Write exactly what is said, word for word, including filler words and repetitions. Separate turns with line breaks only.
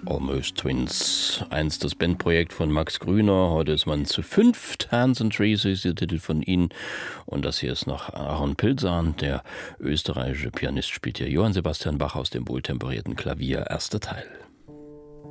Almost Twins, einst das Bandprojekt von Max Grüner, heute ist man zu fünft. Hands and Trees ist der Titel von ihnen und das hier ist noch Aaron Pilsan, der österreichische Pianist spielt hier Johann Sebastian Bach aus dem wohltemperierten Klavier, erster Teil.